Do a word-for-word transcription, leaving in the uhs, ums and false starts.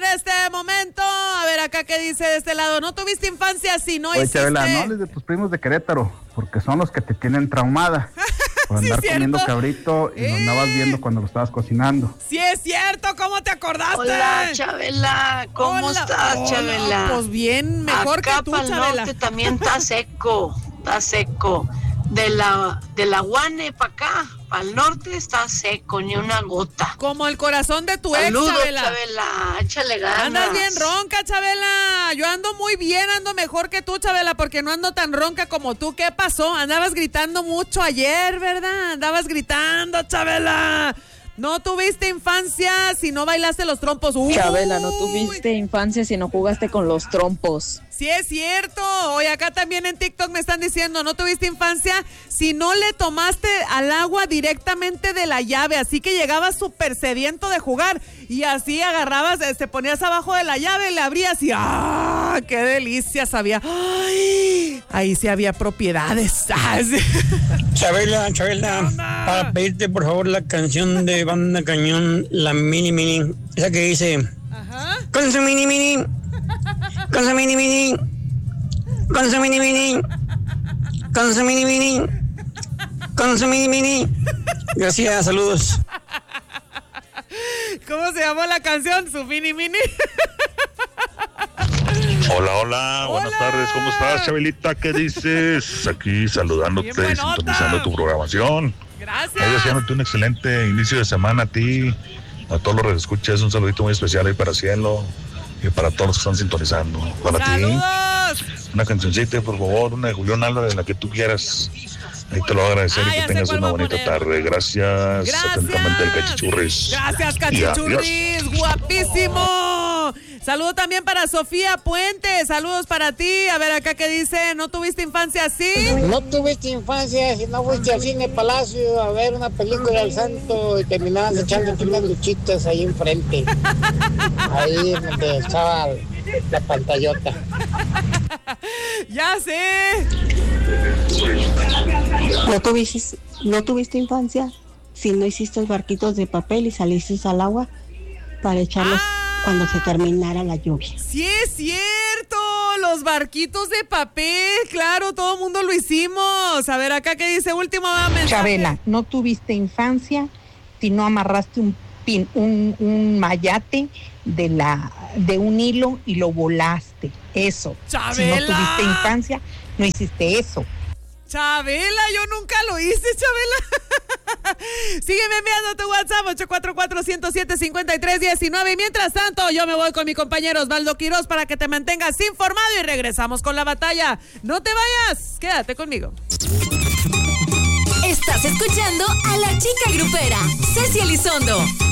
este momento. A ver, acá qué dice de este lado. ¿No tuviste infancia si no Oye, hiciste? Chabela, no hables de tus primos de Querétaro, porque son los que te tienen traumada por andar Sí, comiendo cierto. cabrito y Eh. lo andabas viendo cuando lo estabas cocinando. Sí es cierto, ¿cómo te acordaste? Hola, Chabela, ¿cómo Hola, estás, hola, Chabela? Pues bien, mejor Acá que tú, para el Chabela. norte también está seco, está seco. De la, de la Guane para acá, para el norte está seco, ni una gota. Como el corazón de tu ex, Saludos, Chabela. Chabela, échale ganas. Andas bien ronca, Chabela. Yo ando muy bien, ando mejor que tú, Chabela, porque no ando tan ronca como tú. ¿Qué pasó? Andabas gritando mucho ayer, ¿verdad? Andabas gritando, Chabela. No tuviste infancia si no bailaste los trompos. Uy. Chabela, no tuviste infancia si no jugaste con los trompos. Sí es cierto. Hoy acá también en TikTok me están diciendo, no tuviste infancia si no le tomaste al agua directamente de la llave, así que llegabas súper sediento de jugar y así agarrabas, te ponías abajo de la llave, le abrías y ¡ah! ¡Qué delicia sabía! ¡Ay! Ahí sí había propiedades. ¡Ah! Sí. Chabela, Chabela, para pedirte por favor la canción de Banda Cañón, la mini mini, esa que dice, Ajá. con su mini mini, con su mini mini, con su mini mini, con su mini mini, con su mini mini. Gracias, saludos. ¿Cómo se llamó la canción? Su mini mini. Hola, hola, buenas Hola. tardes, ¿cómo estás, Chabelita? ¿Qué dices? Aquí saludándote, Bien buenota. sintonizando tu programación. Gracias. Ahí deseándote un excelente inicio de semana a ti, a todos los que escuchas, un saludito muy especial ahí para Cielo y para todos los que están sintonizando. Para ¡Saludos! ti, una cancioncita, por favor, una de Julián Álvarez, la que tú quieras. Ahí te lo voy a agradecer Ah, y ya que sé tengas cuál una voy a bonita poner. tarde. Gracias. Gracias. Atentamente, el Cachichurris. Gracias, Y Cachichurris. Guapísimo. Saludo también para Sofía Puente. Saludos para ti. A ver acá qué dice. ¿No tuviste infancia así? No tuviste infancia si no fuiste al Cine Palacio a ver una película del Santo y terminabas echándote unas luchitas ahí enfrente. Ahí donde estaba la pantallota. Ya sé. ¿No tuviste, ¿No tuviste infancia si no hiciste barquitos de papel y saliste al agua para echarlos Ah. cuando se terminara la lluvia? Sí es cierto. Los barquitos de papel. Claro, todo el mundo lo hicimos. A ver acá qué dice. Último mensaje. Chabela, no tuviste infancia si no amarraste un pin, un, un mayate de la de un hilo y lo volaste. Eso. Chabela. Si no tuviste infancia, no hiciste eso. Chabela, yo nunca lo hice, Chabela. Sígueme enviando tu WhatsApp ocho cuatro cuatro, uno cero siete, cinco tres uno nueve. Y mientras tanto, yo me voy con mi compañero Osvaldo Quiroz para que te mantengas informado y regresamos con la batalla. No te vayas, quédate conmigo. Estás escuchando a la Chica Grupera, Ceci Elizondo.